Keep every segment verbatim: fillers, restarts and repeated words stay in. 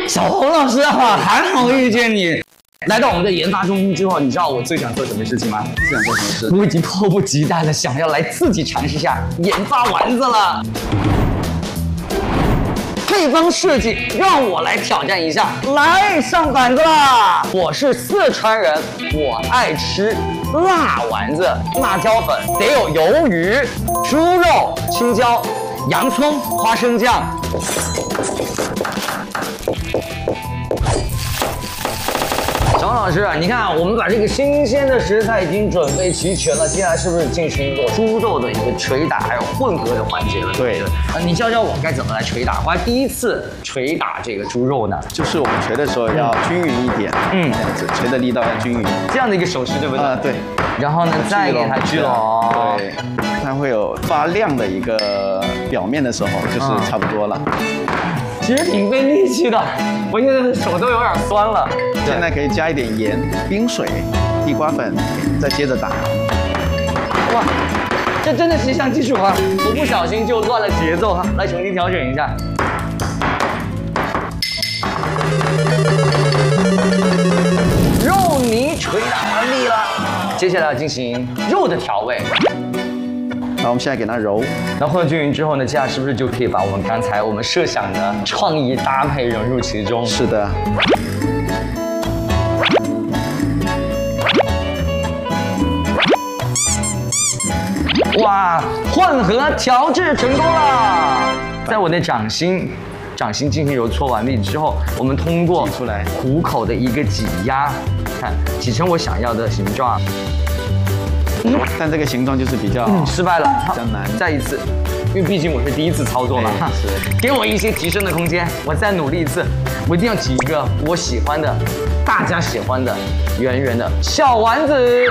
小红老师啊，还好遇见你。来到我们的研发中心之后，你知道我最想做什么事情吗？最想做什么事？我已经迫不及待的想要来自己尝试一下研发丸子了。配方设计，让我来挑战一下。来，上板子啦！我是四川人，我爱吃辣丸子，辣椒粉得有鱿鱼、猪肉、青椒、洋葱、花生酱。小王老师，你看啊，我们把这个新鲜的食材已经准备齐全了，接下来是不是进行一个猪肉的一个捶打还有混合的环节了？对的。呃，你教教我该怎么来捶打？我还第一次捶打这个猪肉呢。 就是我们捶的时候要均匀一点，嗯，这样子捶的力道要均匀， 这样的一个手势，对不对？啊、呃， 对。 然后呢，再给它聚拢， 对，它会有发亮的一个表面的时候，就是差不多了。 其实挺费力气的，我现在手都有点酸了。 现在可以加一点盐、冰水、地瓜粉，再接着打。 哇，这真的是一项技术啊！我不小心就乱了节奏哈，来重新调整一下。肉泥捶打完毕了，接下来要进行肉的调味。 那我们现在给它揉， 然后混均匀之后呢，接下来是不是就可以把我们刚才我们设想的创意搭配融入其中？ 是的。 哇，混合调制成功了！在我的掌心，掌心进行揉搓完毕之后，我们通过挤出来虎口的一个挤压，看挤成我想要的形状。 嗯，但这个形状就是比较、 嗯、失败了， 比较难。 再一次，因为毕竟我是第一次操作嘛，是给我一些提升的空间，我再努力一次，我一定要挤一个我喜欢的、大家喜欢的圆圆的小丸子。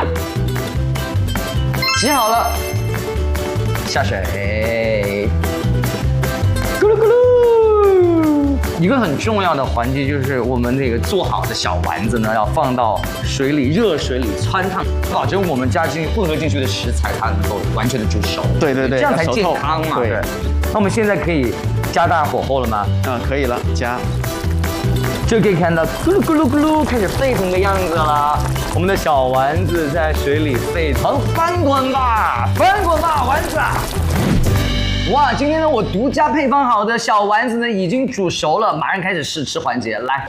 挤好了，下水，咕噜咕噜。一个很重要的环节就是我们这个做好的小丸子呢，要放到水里，热水里汆烫，保证我们加进混合进去的食材它能够完全的煮熟。 对对对， 这样才健康嘛。对。那我们现在可以加大火候了吗？ 嗯，可以了，加。 就可以看到咕噜咕噜咕噜开始沸腾的样子了。我们的小丸子在水里沸腾，翻滚吧，翻滚吧，丸子！哇，今天呢，我独家配方好的小丸子呢，已经煮熟了，马上开始试吃环节，来，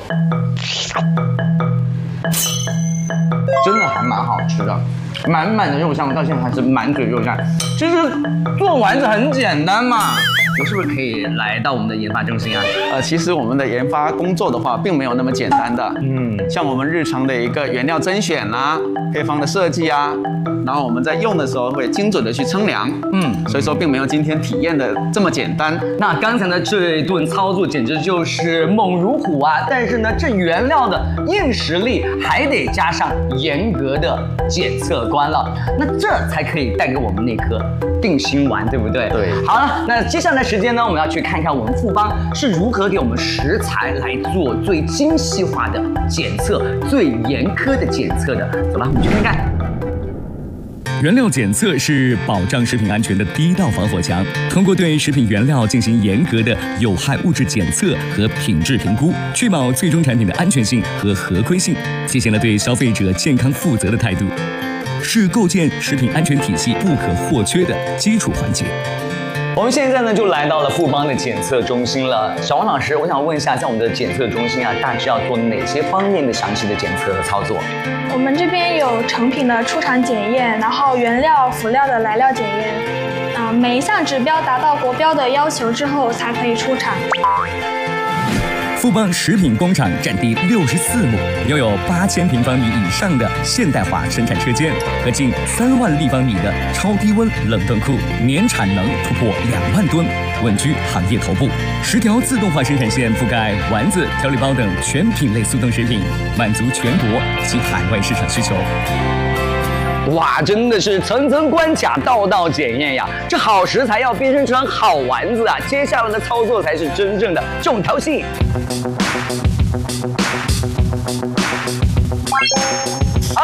真的还蛮好吃的，满满的肉香，到现在还是满嘴肉香。其实做丸子很简单嘛。我是不是可以来到我们的研发中心啊？ 呃，其实我们的研发工作的话，并没有那么简单的。嗯，像我们日常的一个原料甄选啦、配方的设计啊，然后我们在用的时候会精准的去称量。嗯，所以说并没有今天体验的这么简单。 那刚才的这一顿操作简直就是猛如虎啊！但是呢，这原料的硬实力还得加上严格的检测关了，那这才可以带给我们那颗定心丸，对不对？ 对。 好了，那接下来时间呢，我们要去看看我们富邦是如何给我们食材来做最精细化的检测、最严苛的检测的。走了，我们去看看。 原料检测是保障食品安全的第一道防火墙。通过对食品原料进行严格的有害物质检测和品质评估，确保最终产品的安全性和合规性，体现了对消费者健康负责的态度，是构建食品安全体系不可或缺的基础环节。 我们现在呢就来到了富邦的检测中心了。小王老师，我想问一下，在我们的检测中心啊，大致要做哪些方面的详细的检测和操作？ 我们这边有成品的出厂检验，然后原料、辅料的来料检验，啊、呃，每一项指标达到国标的要求之后才可以出厂。 富邦食品工厂占地六十四亩，拥有八千平方米以上的现代化生产车间和近三万立方米的超低温冷冻库，年产能突破两万吨，稳居行业头部。十条自动化生产线覆盖丸子、调理包等全品类速冻食品，满足全国及海外市场需求。 哇，真的是层层关卡，道道检验呀！这好食材要变身成好丸子啊！接下来的操作才是真正的重头戏。好了，现在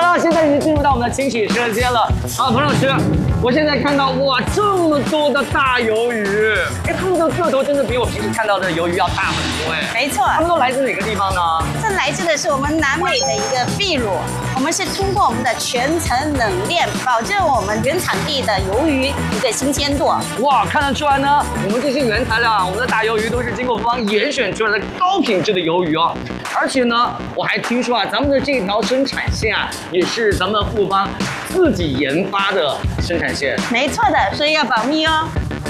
已经进入到我们的清洗车间了。啊，彭老师，我现在看到哇，这么多的大鱿鱼，哎，它们的个头真的比我平时看到的鱿鱼要大很多哎。 没错， 它们都来自哪个地方呢？ 这来自的是我们南美的一个秘鲁，我们是通过我们的全程冷链，保证我们原产地的鱿鱼一个新鲜度。 哇，看得出来呢，我们这些原材料啊，我们的大鱿鱼都是经过富邦严选出来的高品质的鱿鱼哦。而且呢，我还听说啊，咱们的这条生产线啊，也是咱们富邦自己研发的生产线。 没错的，所以要保密哦。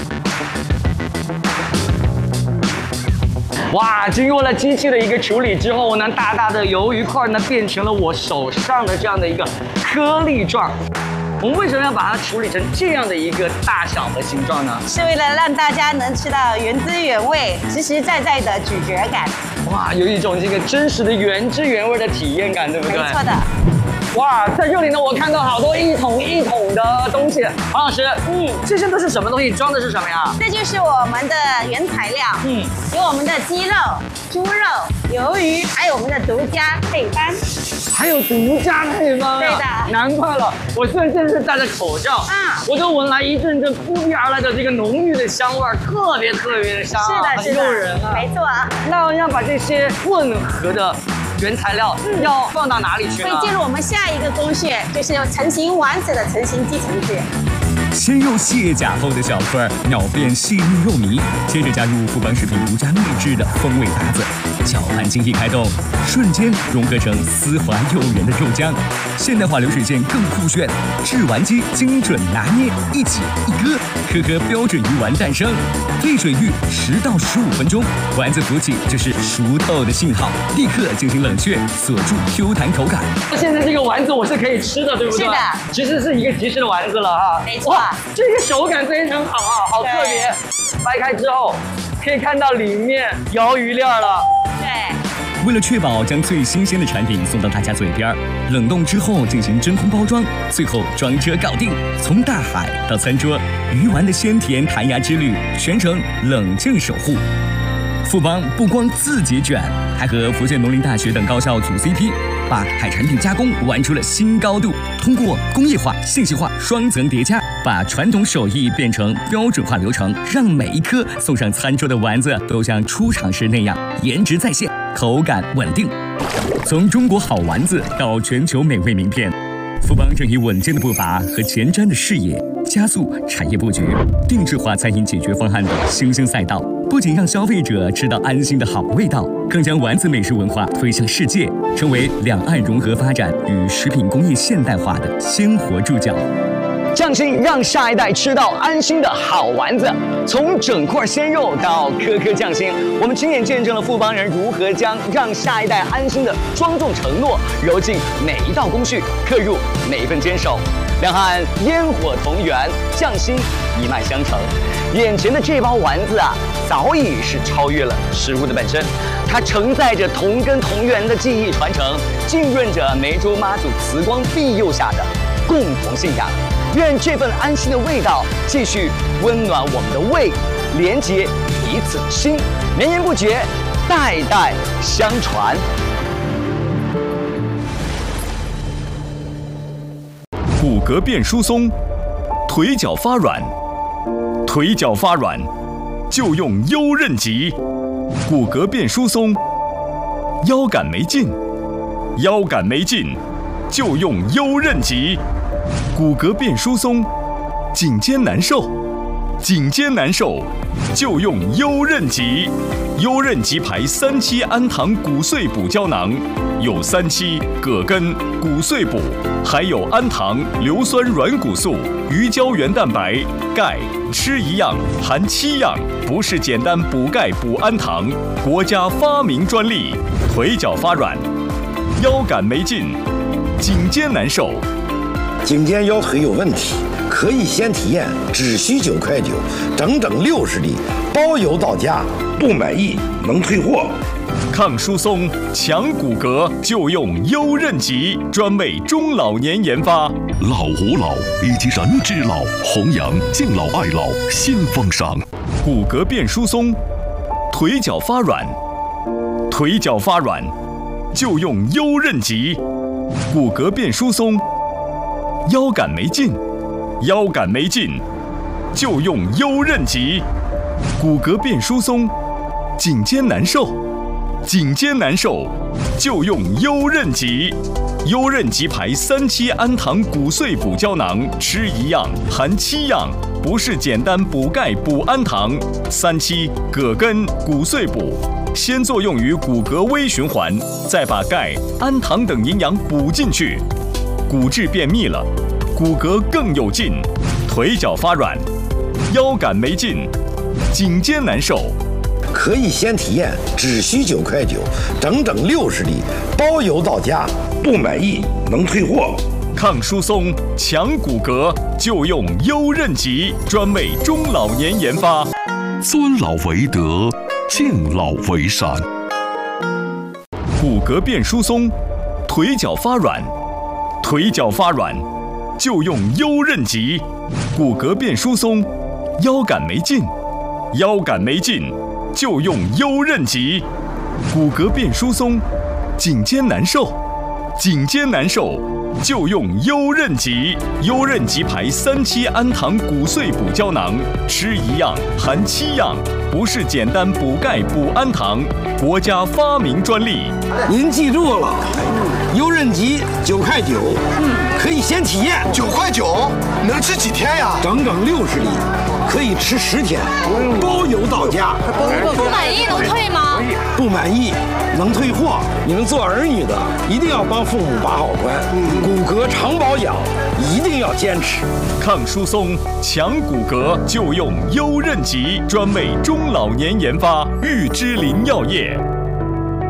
哇，经过了机器的一个处理之后呢，大大的鱿鱼块呢变成了我手上的这样的一个颗粒状。我们为什么要把它处理成这样的一个大小和形状呢？ 是为了让大家能吃到原汁原味、实实在在的咀嚼感。 哇，有一种这个真实的原汁原味的体验感，对不对？ 没错的。 哇，在这里呢，我看到好多一桶一桶的东西。黄老师，嗯，这些都是什么东西？装的是什么呀？ 这就是我们的原材料，嗯，有我们的鸡肉、猪肉、鱿鱼，还有我们的独家配方。 还有独家配方啊！ 对的， 难怪了，我现在是戴着口罩啊，我就闻来一阵阵扑鼻而来的这个浓郁的香味儿，特别特别的香啊， 是的，是的， 很诱人啊。 没错。 那要把这些混合的原材料要放到哪里去呢？ 会进入我们下一个工序，就是成型丸子的成型机程序。 鲜肉卸甲后的小块，秒变细腻肉糜，接着加入富邦食品独家秘制的风味搭子，搅拌精液开动，瞬间融合成丝滑诱人的肉浆。现代化流水线更酷炫，制丸机精准拿捏，一挤一割，颗颗标准鱼丸诞生。沸水浴十到十五分钟，丸子浮起就是熟透的信号，立刻进行冷却，锁住 Q 弹口感。 现在这个丸子我是可以吃的，对不对？ 是的， 其实是一个即食的丸子了哈。 没错。 这个手感非常好啊，好特别。掰开之后，可以看到里面鱿鱼链了。 对。 为了确保将最新鲜的产品送到大家嘴边，冷冻之后进行真空包装，最后装车搞定。从大海到餐桌，鱼丸的鲜甜弹牙之旅，全程冷静守护。富邦不光自己卷，还和福建农林大学等高校组 C P， 把海产品加工玩出了新高度。通过工业化、信息化双层叠加，把传统手艺变成标准化流程，让每一颗送上餐桌的丸子都像出厂时那样颜值在线，口感稳定。从中国好丸子到全球美味名片，富邦正以稳健的步伐和前瞻的视野，加速产业布局，定制化餐饮解决方案的新兴赛道。不仅让消费者吃到安心的好味道，更将丸子美食文化推向世界，成为两岸融合发展与食品工业现代化的鲜活注脚。 匠心让下一代吃到安心的好丸子，从整块鲜肉到颗颗匠心，我们亲眼见证了富邦人如何将让下一代安心的庄重承诺揉进每一道工序，刻入每一份坚守。两岸烟火同源，匠心一脉相承。眼前的这包丸子啊，早已是超越了食物的本身，它承载着同根同源的记忆传承，浸润着梅州妈祖慈光庇佑下的共同信仰。愿这份安心的味道继续温暖我们的胃，连接彼此的心，绵延不绝，代代相传。 骨骼变疏松，腿脚发软，腿脚发软就用优韧极。骨骼变疏松，腰杆没劲，腰杆没劲就用优韧极。骨骼变疏松，颈肩难受，颈肩难受就用优韧极。优韧极牌三七氨糖骨碎补胶囊，有三七、葛根、骨碎补，还有氨糖、硫酸软骨素、鱼胶原蛋白、钙，吃一样含七样，不是简单补钙补氨糖，国家发明专利。腿脚发软，腰杆没劲，颈肩难受。 颈肩腰腿有问题，可以先体验，只需九块九，整整六十粒，包邮到家，不满意能退货。 抗疏松、强骨骼就用优韧极，专为中老年研发。 老吾老以及人之老，弘扬敬老爱老新风尚。 骨骼变疏松，腿脚发软，腿脚发软就用优韧极。骨骼变疏松， 腰杆没劲，腰杆没劲，就用优韧极。骨骼变疏松，颈肩难受，颈肩难受，就用优韧极。优韧极牌三七氨糖骨碎补胶囊，吃一样含七样，不是简单补钙补氨糖。三七葛根骨碎补，先作用于骨骼微循环，再把钙、氨糖等营养补进去，骨质变密了，骨骼更有劲，腿脚发软，腰杆没劲，颈肩难受。 可以先体验，只需九块九，整整六十粒，包邮到家，不满意能退货。 抗疏松、强骨骼，就用优韧极，专为中老年研发。 尊老为德，敬老为善。 骨骼变疏松，腿脚发软，腿脚发软，就用优韧极。骨骼变疏松，腰杆没劲，腰杆没劲，就用优韧极。骨骼变疏松，颈肩难受，颈肩难受，就用优韧极。优韧极牌三七氨糖骨碎补胶囊，吃一样含七样，不是简单补钙补氨糖，国家发明专利。 您记住了，优韧极九块九，可以先体验。 九块九能吃几天呀？ 整整六十粒，可以吃十天，包邮到家。 不满意能退吗？ 不满意能退货。你们做儿女的一定要帮父母把好关，骨骼常保养一定要坚持。 抗疏松、强骨骼，就用优韧极，专为中老年研发，玉芝林药业。